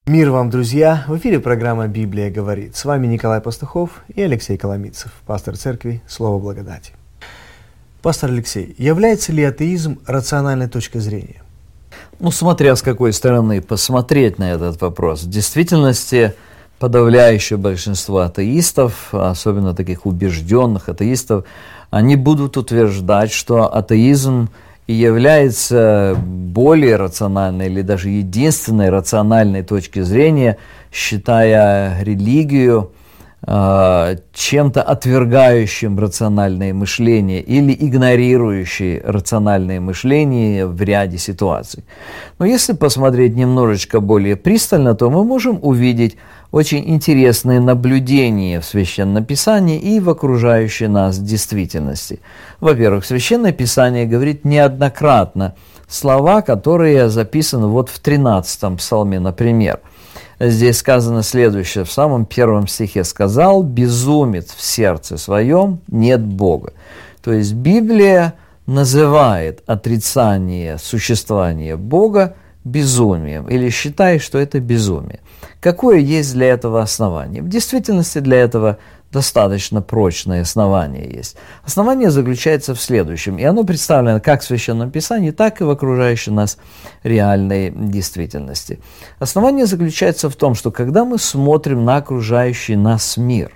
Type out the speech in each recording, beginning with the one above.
Мир вам, друзья! В эфире программа «Библия говорит». С вами Николай Пастухов и Алексей Коломийцев, пастор церкви «Слово благодати». Пастор Алексей, является ли атеизм рациональной точкой зрения? Смотря с какой стороны посмотреть на этот вопрос. В действительности, подавляющее большинство атеистов, особенно таких убежденных атеистов, они будут утверждать, что атеизм и является более рациональной или даже единственной рациональной точки зрения, считая религию чем-то отвергающим рациональное мышление или игнорирующим рациональное мышление в ряде ситуаций. Но если посмотреть немножечко более пристально, то мы можем увидеть очень интересные наблюдения в Священном Писании и в окружающей нас действительности. Во-первых, Священное Писание говорит неоднократно слова, которые записаны в 13-м псалме, например. Здесь сказано следующее, в самом первом стихе сказал: «Безумец в сердце своем, нет Бога». То есть Библия называет отрицание существования Бога безумием или считает, что это безумие. Какое есть для этого основание? В действительности для этого достаточно прочное основание есть. Основание заключается в следующем, и оно представлено как в Священном Писании, так и в окружающей нас реальной действительности. Основание заключается в том, что когда мы смотрим на окружающий нас мир,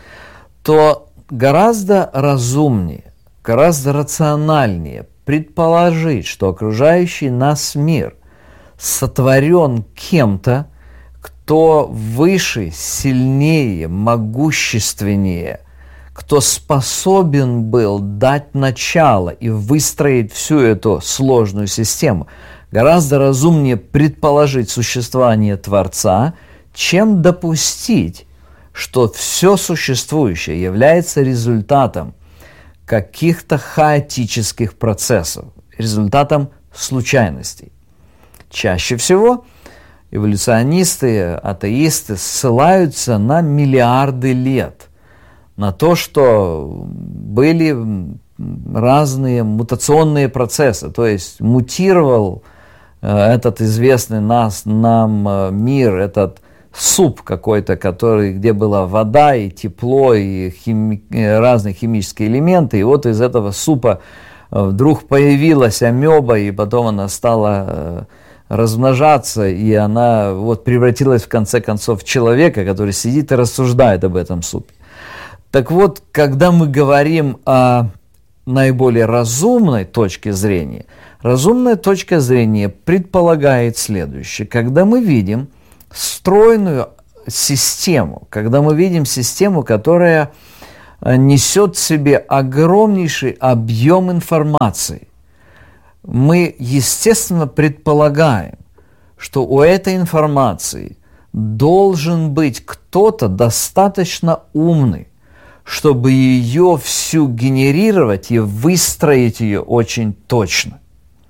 то гораздо разумнее, гораздо рациональнее предположить, что окружающий нас мир сотворен кем-то, кто выше, сильнее, могущественнее, кто способен был дать начало и выстроить всю эту сложную систему. Гораздо разумнее предположить существование Творца, чем допустить, что все существующее является результатом каких-то хаотических процессов, результатом случайностей. Чаще всего эволюционисты, атеисты ссылаются на миллиарды лет, на то, что были разные мутационные процессы, то есть мутировал этот известный нам мир, этот суп какой-то, где была вода и тепло, и разные химические элементы, и вот из этого супа вдруг появилась амеба, и потом она стала размножаться, и она превратилась в конце концов в человека, который сидит и рассуждает об этом супе. Так вот, когда мы говорим о наиболее разумной точке зрения, разумная точка зрения предполагает следующее. Когда мы видим стройную систему, когда мы видим систему, которая несет в себе огромнейший объем информации, мы, естественно, предполагаем, что у этой информации должен быть кто-то достаточно умный, чтобы ее всю генерировать и выстроить ее очень точно.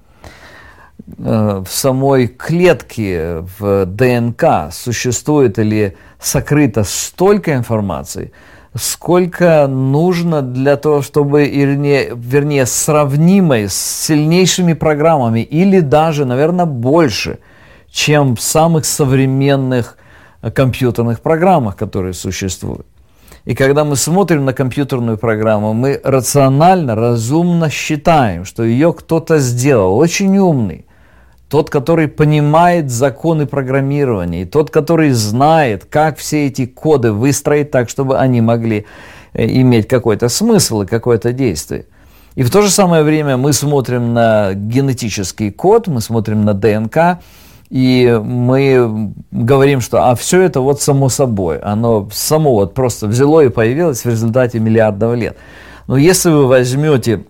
В самой клетке, в ДНК существует или сокрыто столько информации, сколько нужно для того, чтобы, вернее, сравнимой с сильнейшими программами, или даже, наверное, больше, чем в самых современных компьютерных программах, которые существуют. И когда мы смотрим на компьютерную программу, мы рационально, разумно считаем, что ее кто-то сделал, очень умный, тот, который понимает законы программирования, и тот, который знает, как все эти коды выстроить так, чтобы они могли иметь какой-то смысл и какое-то действие. И в то же самое время мы смотрим на генетический код, мы смотрим на ДНК, и мы говорим, что все это само собой, оно само просто взяло и появилось в результате миллиардов лет. Но если вы возьмете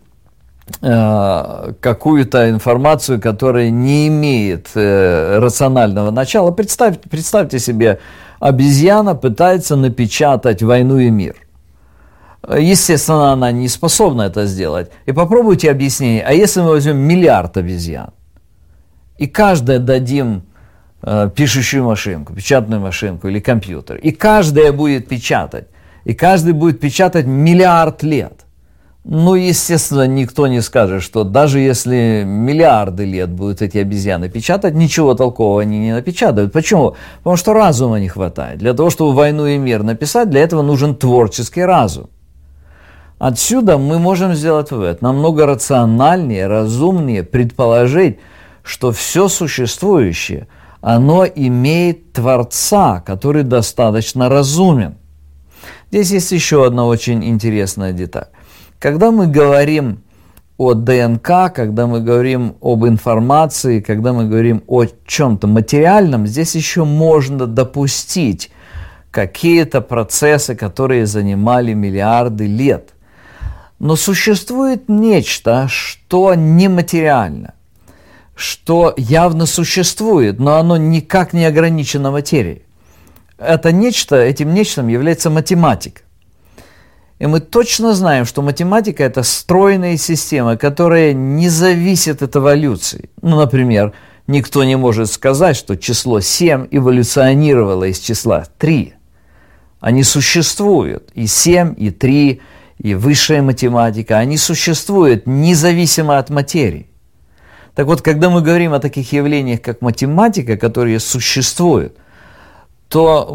какую-то информацию, которая не имеет рационального начала. Представьте себе, обезьяна пытается напечатать «Войну и мир». Естественно, она не способна это сделать. И попробуйте объяснение. А если мы возьмем миллиард обезьян, и каждая дадим пишущую машинку, печатную машинку или компьютер, и каждая будет печатать, и каждый будет печатать миллиард лет, Ну, естественно, никто не скажет, что даже если миллиарды лет будут эти обезьяны печатать, ничего толкового они не напечатают. Почему? Потому что разума не хватает. Для того, чтобы «Войну и мир» написать, для этого нужен творческий разум. Отсюда мы можем сделать вывод. Намного рациональнее, разумнее предположить, что все существующее, оно имеет Творца, который достаточно разумен. Здесь есть еще одна очень интересная деталь. Когда мы говорим о ДНК, когда мы говорим об информации, когда мы говорим о чем-то материальном, здесь еще можно допустить какие-то процессы, которые занимали миллиарды лет. Но существует нечто, что нематериально, что явно существует, но оно никак не ограничено материей. Это нечто, этим нечтом является математика. И мы точно знаем, что математика – это стройная система, которая не зависит от эволюции. Ну, например, никто не может сказать, что число 7 эволюционировало из числа 3. Они существуют, и 7, и 3, и высшая математика, они существуют независимо от материи. Так вот, когда мы говорим о таких явлениях, как математика, которые существуют, то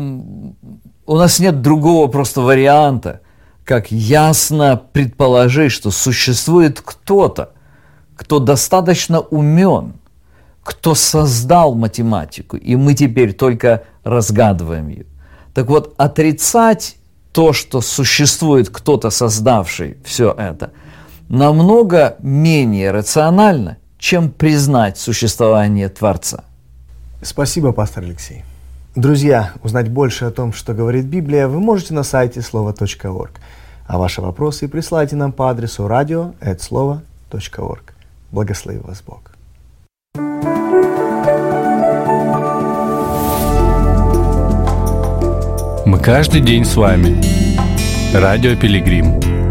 у нас нет другого просто варианта, как ясно предположить, что существует кто-то, кто достаточно умен, кто создал математику, и мы теперь только разгадываем ее. Так вот, отрицать то, что существует кто-то, создавший все это, намного менее рационально, чем признать существование Творца. Спасибо, пастор Алексей. Друзья, узнать больше о том, что говорит Библия, вы можете на сайте слово.орг. А ваши вопросы присылайте нам по адресу radio@slovo.org. Благослови вас Бог. Мы каждый день с вами. Радио Пилигрим.